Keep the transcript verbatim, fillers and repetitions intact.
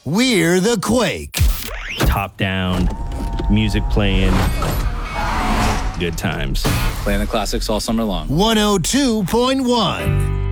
We're the Quake. Top down, music playing, good times. Playing the classics all summer long. one oh two point one